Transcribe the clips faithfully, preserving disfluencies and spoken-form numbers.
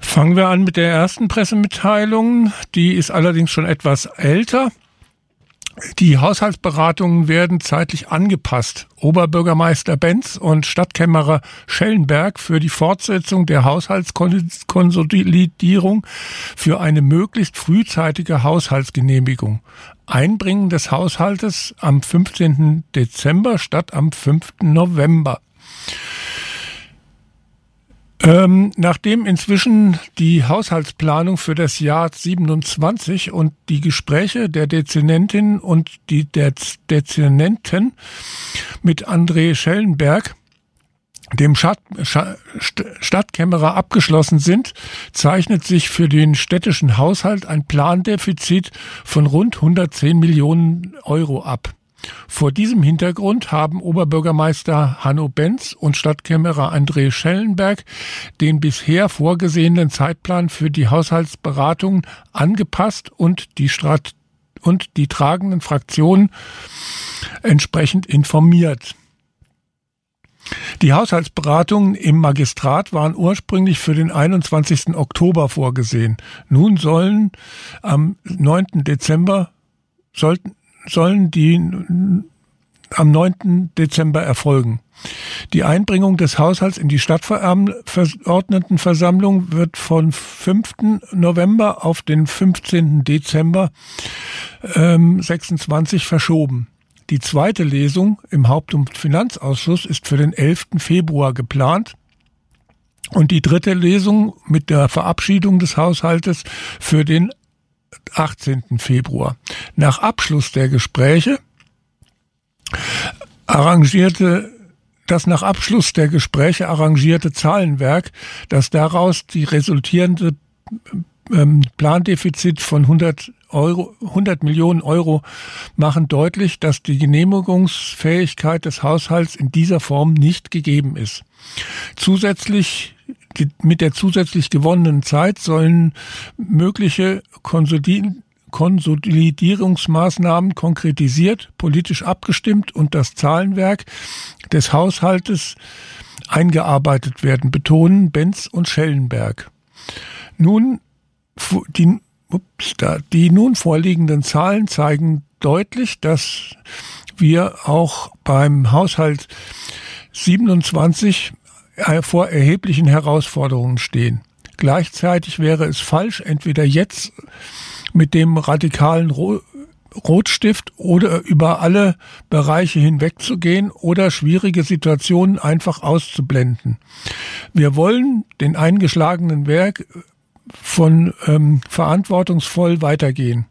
Fangen wir an mit der ersten Pressemitteilung. Die ist allerdings schon etwas älter. Die Haushaltsberatungen werden zeitlich angepasst. Oberbürgermeister Benz und Stadtkämmerer Schellenberg für die Fortsetzung der Haushaltskonsolidierung für eine möglichst frühzeitige Haushaltsgenehmigung. Einbringen des Haushaltes am fünfzehnten Dezember statt am fünften November. Ähm, nachdem inzwischen die Haushaltsplanung für das Jahr siebenundzwanzig und die Gespräche der Dezernentin und die der Dezernenten mit André Schellenberg, dem Stadt, Stadtkämmerer, abgeschlossen sind, zeichnet sich für den städtischen Haushalt ein Plandefizit von rund hundertzehn Millionen Euro ab. Vor diesem Hintergrund haben Oberbürgermeister Hanno Benz und Stadtkämmerer André Schellenberg den bisher vorgesehenen Zeitplan für die Haushaltsberatungen angepasst und die Strat- und die tragenden Fraktionen entsprechend informiert. Die Haushaltsberatungen im Magistrat waren ursprünglich für den einundzwanzigsten Oktober vorgesehen. Nun sollen am neunten Dezember sollten sollen die am neunten Dezember erfolgen. Die Einbringung des Haushalts in die Stadtverordnetenversammlung wird von fünften November auf den fünfzehnten Dezember ähm, sechsundzwanzig verschoben. Die zweite Lesung im Haupt- und Finanzausschuss ist für den elften Februar geplant und die dritte Lesung mit der Verabschiedung des Haushaltes für den achtzehnten Februar. Nach Abschluss der Gespräche arrangierte das nach Abschluss der Gespräche arrangierte Zahlenwerk, das daraus die resultierende ähm, Plandefizit von hundert Euro, hundert Millionen Euro machen deutlich, dass die Genehmigungsfähigkeit des Haushalts in dieser Form nicht gegeben ist. Zusätzlich Die, mit der zusätzlich gewonnenen Zeit sollen mögliche Konsolid- Konsolidierungsmaßnahmen konkretisiert, politisch abgestimmt und das Zahlenwerk des Haushaltes eingearbeitet werden, betonen Benz und Schellenberg. Nun, die, ups, da, die nun vorliegenden Zahlen zeigen deutlich, dass wir auch beim Haushalt siebenundzwanzig vor erheblichen Herausforderungen stehen. Gleichzeitig wäre es falsch, entweder jetzt mit dem radikalen Rotstift oder über alle Bereiche hinwegzugehen oder schwierige Situationen einfach auszublenden. Wir wollen den eingeschlagenen Weg von ähm, verantwortungsvoll weitergehen.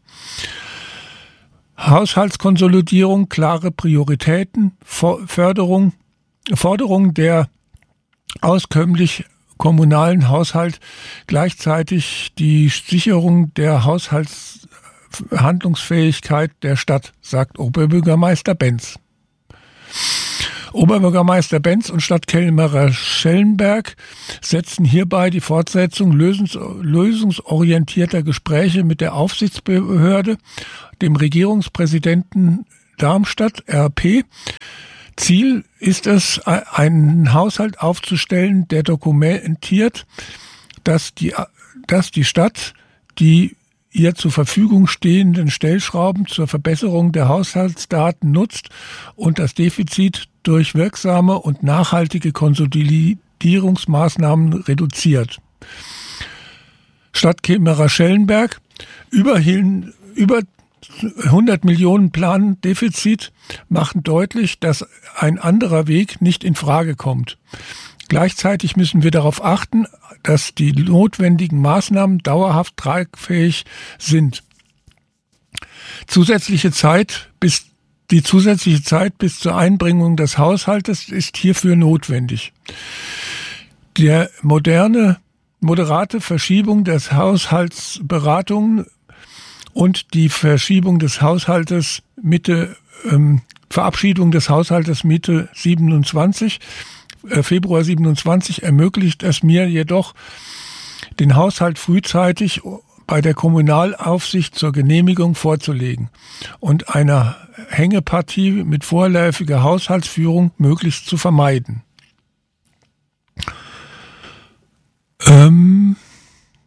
Haushaltskonsolidierung, klare Prioritäten, Förderung, Forderung der auskömmlich kommunalen Haushalt, gleichzeitig die Sicherung der Haushaltshandlungsfähigkeit der Stadt, sagt Oberbürgermeister Benz. Oberbürgermeister Benz und Stadtkämmerer Schellenberg setzen hierbei die Fortsetzung lösungs- lösungsorientierter Gespräche mit der Aufsichtsbehörde, dem Regierungspräsidenten Darmstadt R P. Ziel ist es, einen Haushalt aufzustellen, der dokumentiert, dass die, dass die Stadt die ihr zur Verfügung stehenden Stellschrauben zur Verbesserung der Haushaltsdaten nutzt und das Defizit durch wirksame und nachhaltige Konsolidierungsmaßnahmen reduziert. Stadtkämmerer Schellenberg, überhin, über hundert Millionen Plandefizit machen deutlich, dass ein anderer Weg nicht in Frage kommt. Gleichzeitig müssen wir darauf achten, dass die notwendigen Maßnahmen dauerhaft tragfähig sind. Zusätzliche Zeit bis die zusätzliche Zeit bis zur Einbringung des Haushaltes ist hierfür notwendig. Der moderne, moderate Verschiebung des Haushaltsberatungen und die Verschiebung des Haushaltes Mitte, ähm, Verabschiedung des Haushaltes Mitte siebenundzwanzig, äh, Februar siebenundzwanzig ermöglicht es mir jedoch, den Haushalt frühzeitig bei der Kommunalaufsicht zur Genehmigung vorzulegen und eine Hängepartie mit vorläufiger Haushaltsführung möglichst zu vermeiden. Ähm,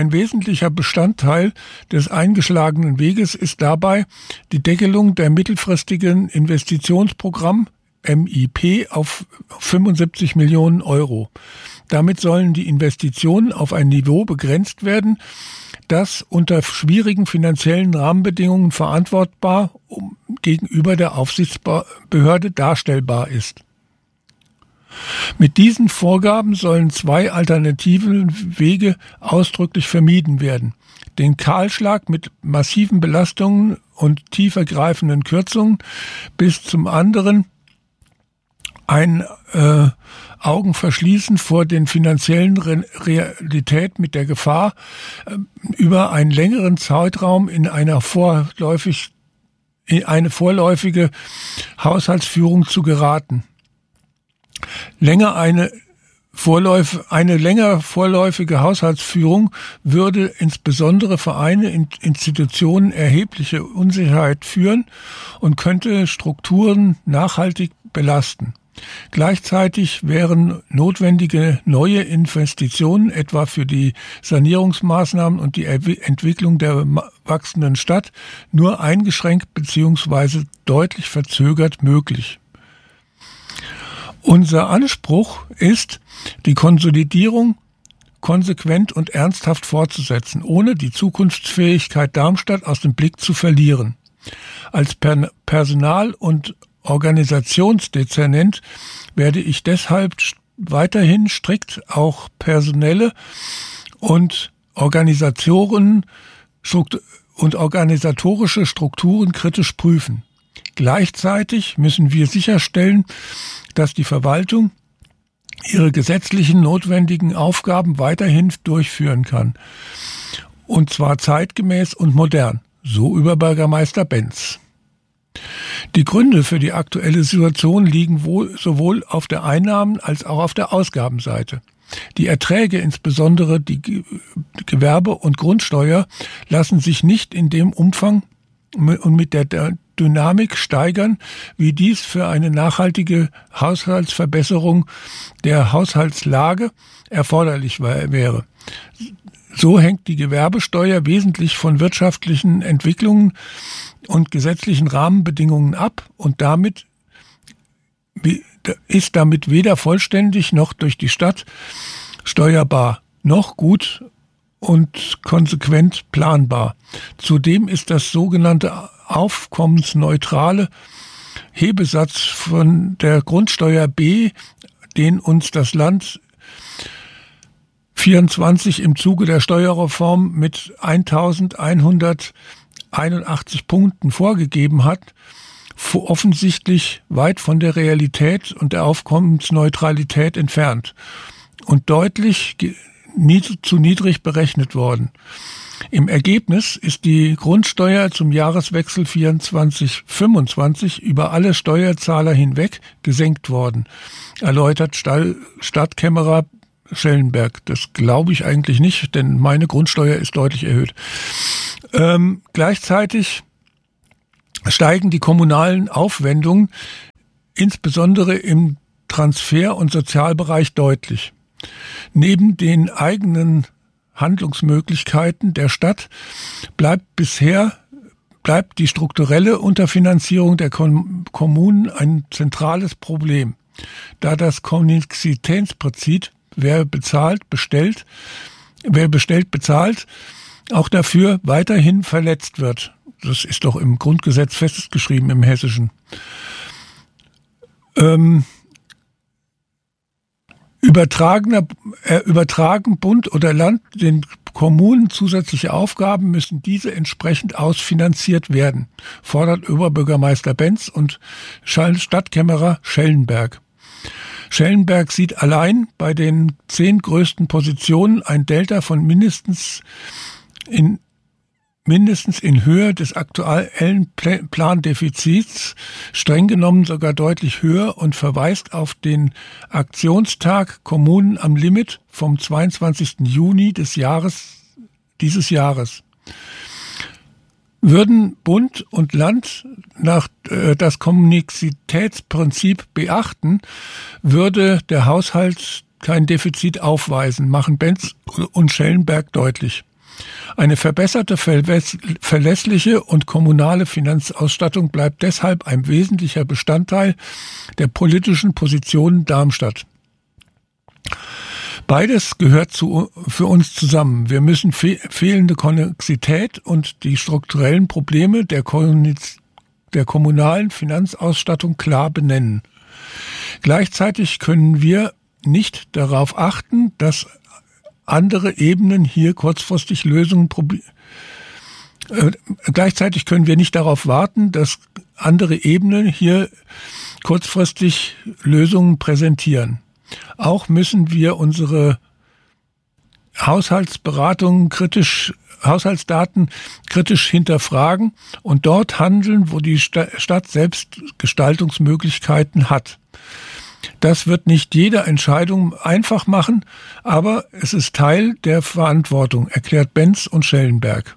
Ein wesentlicher Bestandteil des eingeschlagenen Weges ist dabei die Deckelung der mittelfristigen Investitionsprogramm M I P auf fünfundsiebzig Millionen Euro. Damit sollen die Investitionen auf ein Niveau begrenzt werden, das unter schwierigen finanziellen Rahmenbedingungen verantwortbar gegenüber der Aufsichtsbehörde darstellbar ist. Mit diesen Vorgaben sollen zwei alternative Wege ausdrücklich vermieden werden. Den Kahlschlag mit massiven Belastungen und tiefergreifenden Kürzungen bis zum anderen ein äh, Augenverschließen vor den finanziellen Re- Realität mit der Gefahr, äh, über einen längeren Zeitraum in einer vorläufig, in eine vorläufige Haushaltsführung zu geraten. Länger eine Vorläuf, eine länger vorläufige Haushaltsführung würde insbesondere Vereine und Institutionen erhebliche Unsicherheit führen und könnte Strukturen nachhaltig belasten. Gleichzeitig wären notwendige neue Investitionen, etwa für die Sanierungsmaßnahmen und die Entwicklung der wachsenden Stadt, nur eingeschränkt bzw. deutlich verzögert möglich. Unser Anspruch ist, die Konsolidierung konsequent und ernsthaft fortzusetzen, ohne die Zukunftsfähigkeit Darmstadt aus dem Blick zu verlieren. Als per- Personal- und Organisationsdezernent werde ich deshalb weiterhin strikt auch personelle und Organisatoren und organisatorische Strukturen kritisch prüfen. Gleichzeitig müssen wir sicherstellen, dass die Verwaltung ihre gesetzlichen notwendigen Aufgaben weiterhin durchführen kann. Und zwar zeitgemäß und modern. So Oberbürgermeister Benz. Die Gründe für die aktuelle Situation liegen wohl sowohl auf der Einnahmen- als auch auf der Ausgabenseite. Die Erträge, insbesondere die Gewerbe- und Grundsteuer, lassen sich nicht in dem Umfang und mit der Dynamik steigern, wie dies für eine nachhaltige Haushaltsverbesserung der Haushaltslage erforderlich wäre. So hängt die Gewerbesteuer wesentlich von wirtschaftlichen Entwicklungen und gesetzlichen Rahmenbedingungen ab und damit ist damit weder vollständig noch durch die Stadt steuerbar, noch gut und konsequent planbar. Zudem ist das sogenannte aufkommensneutrale Hebesatz von der Grundsteuer B, den uns das Land vierundzwanzig im Zuge der Steuerreform mit eintausendeinhunderteinundachtzig Punkten vorgegeben hat, offensichtlich weit von der Realität und der Aufkommensneutralität entfernt und deutlich zu niedrig berechnet worden. Im Ergebnis ist die Grundsteuer zum Jahreswechsel vierundzwanzig fünfundzwanzig über alle Steuerzahler hinweg gesenkt worden, erläutert Stadtkämmerer Schellenberg. Das glaube ich eigentlich nicht, denn meine Grundsteuer ist deutlich erhöht. Ähm, gleichzeitig steigen die kommunalen Aufwendungen, insbesondere im Transfer- und Sozialbereich, deutlich. Neben den eigenen Handlungsmöglichkeiten der Stadt bleibt bisher bleibt die strukturelle Unterfinanzierung der Kom- Kommunen ein zentrales Problem, da das Konnexitätsprinzip, wer bezahlt, bestellt, wer bestellt, bezahlt, auch dafür weiterhin verletzt wird. Das ist doch im Grundgesetz festgeschrieben im Hessischen. Ähm, Übertragener, äh, übertragen Bund oder Land den Kommunen zusätzliche Aufgaben, müssen diese entsprechend ausfinanziert werden, fordert Oberbürgermeister Benz und Stadtkämmerer Schellenberg. Schellenberg sieht allein bei den zehn größten Positionen ein Delta von mindestens in mindestens in Höhe des aktuellen Plandefizits, streng genommen sogar deutlich höher, und verweist auf den Aktionstag Kommunen am Limit vom zweiundzwanzigsten Juni des Jahres, dieses Jahres. Würden Bund und Land nach äh, das Konnexitätsprinzip beachten, würde der Haushalt kein Defizit aufweisen, machen Benz und Schellenberg deutlich. Eine verbesserte, verlässliche und kommunale Finanzausstattung bleibt deshalb ein wesentlicher Bestandteil der politischen Positionen Darmstadt. Beides gehört zu, für uns zusammen. Wir müssen fe- fehlende Konnexität und die strukturellen Probleme der, Kon- der kommunalen Finanzausstattung klar benennen. Gleichzeitig können wir nicht darauf achten, dass andere Ebenen hier kurzfristig Lösungen probieren. Äh, gleichzeitig können wir nicht darauf warten, dass andere Ebenen hier kurzfristig Lösungen präsentieren. Auch müssen wir unsere Haushaltsberatungen kritisch, Haushaltsdaten kritisch hinterfragen und dort handeln, wo die Stadt selbst Gestaltungsmöglichkeiten hat. Das wird nicht jede Entscheidung einfach machen, aber es ist Teil der Verantwortung, erklärt Benz und Schellenberg.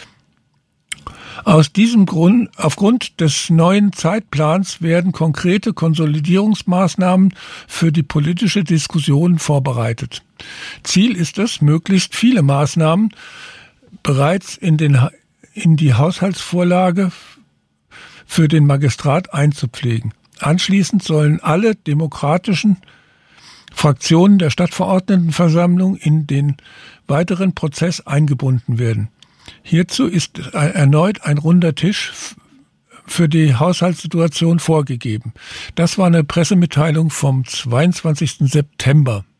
Aus diesem Grund, aufgrund des neuen Zeitplans werden konkrete Konsolidierungsmaßnahmen für die politische Diskussion vorbereitet. Ziel ist es, möglichst viele Maßnahmen bereits in, den, in die Haushaltsvorlage für den Magistrat einzupflegen. Anschließend sollen alle demokratischen Fraktionen der Stadtverordnetenversammlung in den weiteren Prozess eingebunden werden. Hierzu ist erneut ein runder Tisch für die Haushaltssituation vorgegeben. Das war eine Pressemitteilung vom zweiundzwanzigsten September.